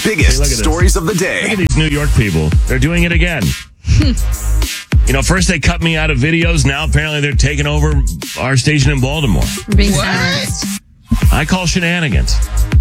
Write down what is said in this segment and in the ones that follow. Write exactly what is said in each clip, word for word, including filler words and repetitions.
biggest Hey, stories of the day. Look at these New York people. They're doing it again. You know, first they cut me out of videos. Now apparently they're taking over our station in Baltimore. Being What? silenced. I call shenanigans.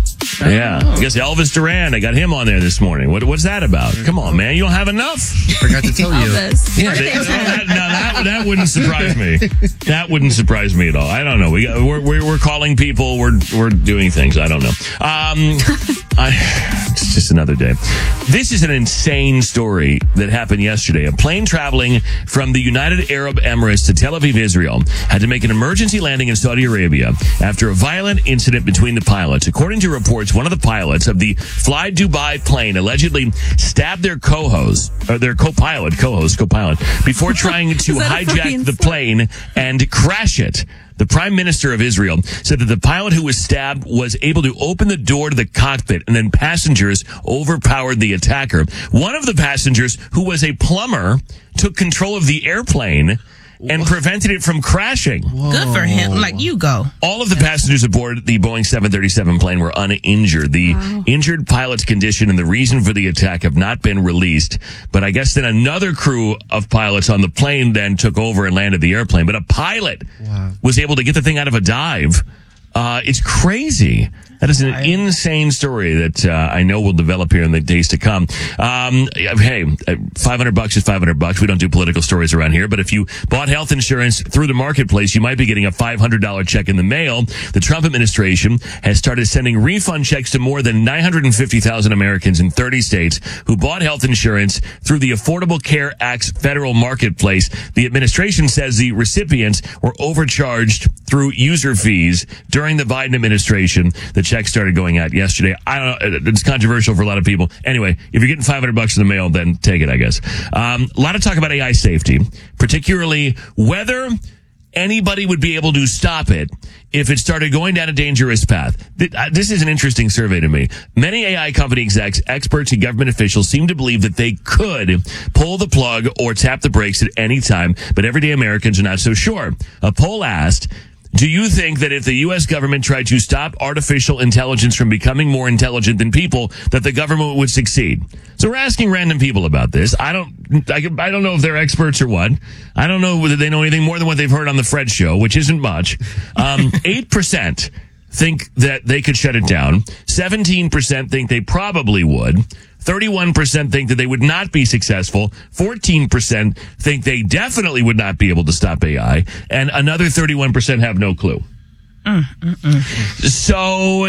Yeah. I guess Elvis Duran, I got him on there this morning. What, what's that about? Come on, man. You don't have enough. Forgot to tell you. Elvis. Yeah, they, no, that, no, that, that wouldn't surprise me. That wouldn't surprise me at all. I don't know. We got, we're, we're we're calling people. We're we're doing things. I don't know. Um, I, it's just another day. This is an insane story that happened yesterday. A plane traveling from the United Arab Emirates to Tel Aviv, Israel, had to make an emergency landing in Saudi Arabia after a violent incident between the pilots. According to reports, one of the pilots of the Fly Dubai plane allegedly stabbed their co-host, or their co-pilot, co-host, co-pilot, before trying to hijack the plane and crash it. The Prime Minister of Israel said that the pilot who was stabbed was able to open the door to the cockpit, and then passengers overpowered the attacker. One of the passengers, who was a plumber, took control of the airplane and prevented it from crashing. Good for him. Like, you go. All of the passengers aboard the Boeing seven thirty-seven plane were uninjured. The wow. injured pilot's condition and the reason for the attack have not been released. But I guess then another crew of pilots on the plane then took over and landed the airplane. But a pilot wow. was able to get the thing out of a dive. Uh, it's crazy. That is an insane story that uh, I know will develop here in the days to come. Um, hey, five hundred bucks is five hundred bucks. We don't do political stories around here, but if you bought health insurance through the marketplace, you might be getting a five hundred dollars check in the mail. The Trump administration has started sending refund checks to more than nine hundred fifty thousand Americans in thirty states who bought health insurance through the Affordable Care Act's federal marketplace. The administration says the recipients were overcharged through user fees during the Biden administration. The check started going out yesterday. I don't know. It's controversial for a lot of people. Anyway, if you're getting five hundred bucks in the mail, then take it, I guess. Um, a lot of talk about A I safety, particularly whether anybody would be able to stop it if it started going down a dangerous path. This is an interesting survey to me. Many A I company execs, experts, and government officials seem to believe that they could pull the plug or tap the brakes at any time, but everyday Americans are not so sure. A poll asked, do you think that if the U S government tried to stop artificial intelligence from becoming more intelligent than people, that the government would succeed? So we're asking random people about this. I don't, I, I don't know if they're experts or what. I don't know whether they know anything more than what they've heard on the Fred Show, which isn't much. Um, eight percent think that they could shut it down. seventeen percent think they probably would. thirty-one percent think that they would not be successful. fourteen percent think they definitely would not be able to stop A I. And another thirty-one percent have no clue. Mm, mm, mm. So,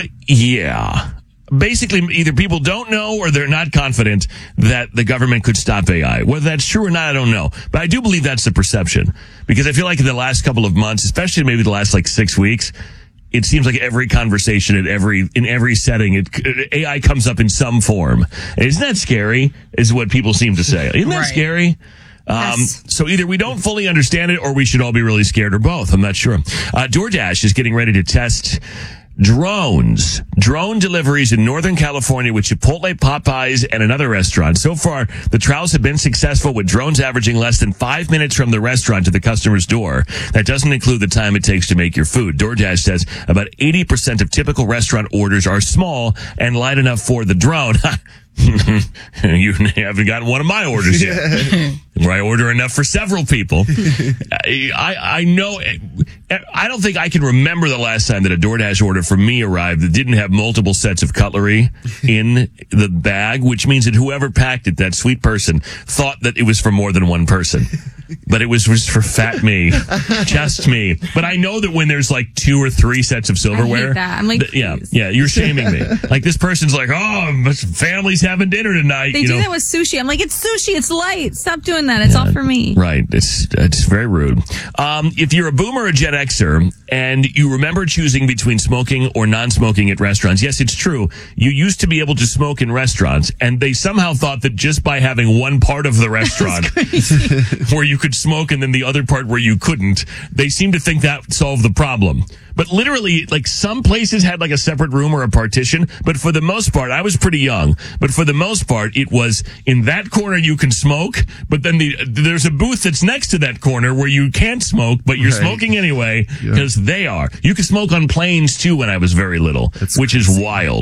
yeah. Basically, either people don't know or they're not confident that the government could stop A I. Whether that's true or not, I don't know. But I do believe that's the perception. Because I feel like in the last couple of months, especially maybe the last like six weeks, it seems like every conversation at every, in every setting, it, A I comes up in some form. Isn't that scary? Is what people seem to say. Isn't that right. scary? Um, Yes. so either we don't fully understand it or we should all be really scared or both. I'm not sure. Uh, DoorDash is getting ready to test drones, drone deliveries in Northern California with Chipotle, Popeyes, and another restaurant. So far, the trials have been successful with drones averaging less than five minutes from the restaurant to the customer's door. That doesn't include the time it takes to make your food. DoorDash says about eighty percent of typical restaurant orders are small and light enough for the drone. You haven't gotten one of my orders yet. Where I order enough for several people. I I know. I don't think I can remember the last time that a DoorDash order for me arrived that didn't have multiple sets of cutlery in the bag, which means that whoever packed it, that sweet person, thought that it was for more than one person. But it was just for fat me. Just me. But I know that when there's like two or three sets of silverware. I hate that. I'm like, th- yeah, yeah, you're shaming me. Like this person's like, oh, family's having dinner tonight. They you do know? that with sushi. I'm like, it's sushi. It's light. Stop doing that. It's Yeah, all for me. Right. It's it's very rude. Um, if you're a boomer or a Gen Xer and you remember choosing between smoking or non-smoking at restaurants, yes, it's true. You used to be able to smoke in restaurants, and they somehow thought that just by having one part of the restaurant where you could smoke and then the other part where you couldn't, they seemed to think that solved the problem. But literally, like, some places had like a separate room or a partition, but for the most part, I was pretty young, but for the most part, it was in that corner you can smoke, but then the there's a booth that's next to that corner where you can't smoke, but you're Right. smoking anyway, Yeah. because they are. You could smoke on planes too when I was very little, That's which is wild.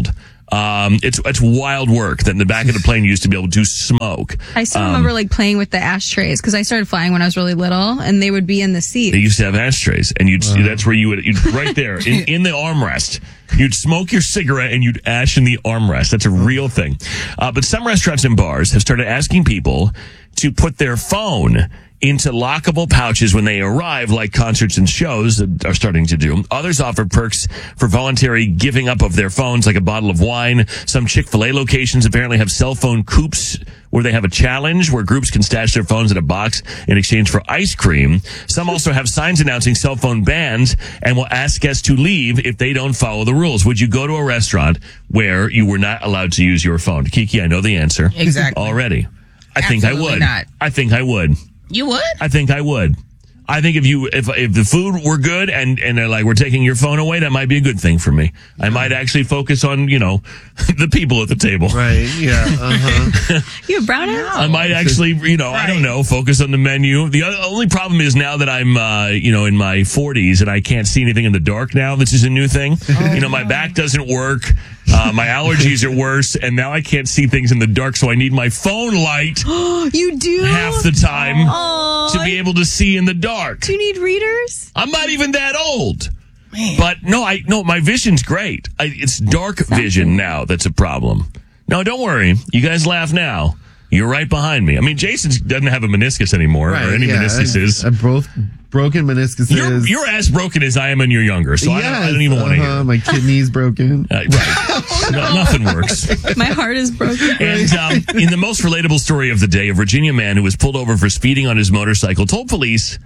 Um, it's it's wild work that in the back of the plane you used to be able to smoke. I still Um, remember like playing with the ashtrays because I started flying when I was really little, and they would be in the seat. They used to have ashtrays, and you'd that's where you would you'd, right there in, in the armrest. You'd smoke your cigarette and you'd ash in the armrest. That's a real thing. Uh, but some restaurants and bars have started asking people to put their phone into lockable pouches when they arrive, like concerts and shows are starting to do. Others offer perks for voluntary giving up of their phones, like a bottle of wine. Some Chick-fil-A locations apparently have cell phone coops where they have a challenge where groups can stash their phones in a box in exchange for ice cream. Some also have signs announcing cell phone bans and will ask guests to leave if they don't follow the rules. Would you go to a restaurant where you were not allowed to use your phone? Kiki, I know the answer. Exactly. Already. I think I Absolutely would. not. I think I would. You would? I think I would. I think if you if if the food were good and and they're like we're taking your phone away, that might be a good thing for me. I might actually focus on you know the people at the table. Right. Yeah. Uh-huh. You have brown hair? I might actually you know I don't know focus on the menu. The other, only problem is now that I'm uh, you know in my forties and I can't see anything in the dark now. This is a new thing. Oh, you know my back doesn't work. Uh, my allergies are worse, and now I can't see things in the dark, so I need my phone light You do? half the time Aw. to be able to see in the dark. Do you need readers? I'm not even that old. Man. But no, I no, my vision's great. I, it's dark vision now that's a problem. No, don't worry. You guys laugh now. You're right behind me. I mean, Jason doesn't have a meniscus anymore, Right. or any yeah, meniscuses. I, I both broken meniscuses. You're, you're as broken as I am and you're younger, so I, don't, I don't even want to uh-huh, hear it. My kidney's broken. Uh, right. No, nothing works. My heart is broken. And um, in the most relatable story of the day, a Virginia man who was pulled over for speeding on his motorcycle told police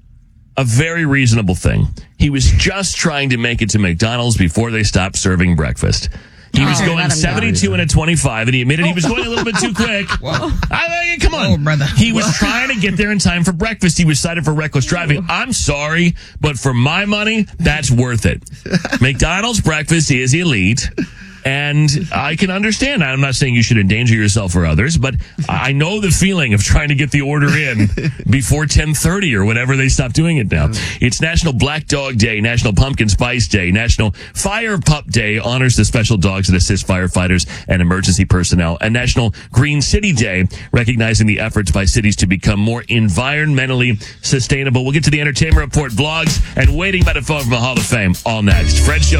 a very reasonable thing. He was just trying to make it to McDonald's before they stopped serving breakfast. He was Oh, going let him seventy-two and a twenty-five, and he admitted he was going a little bit too quick. I mean, come on. Whoa, brother. He was trying to get there in time for breakfast. He was cited for reckless driving. I'm sorry, but for my money, that's worth it. McDonald's breakfast is elite. And I can understand. I'm not saying you should endanger yourself or others, but I know the feeling of trying to get the order in before ten thirty or whenever they stop doing it now. It's National Black Dog Day, National Pumpkin Spice Day, National Fire Pup Day, honors the special dogs that assist firefighters and emergency personnel, and National Green City Day, recognizing the efforts by cities to become more environmentally sustainable. We'll get to the entertainment report, vlogs, and waiting by the phone from the Hall of Fame all next. Fred Show.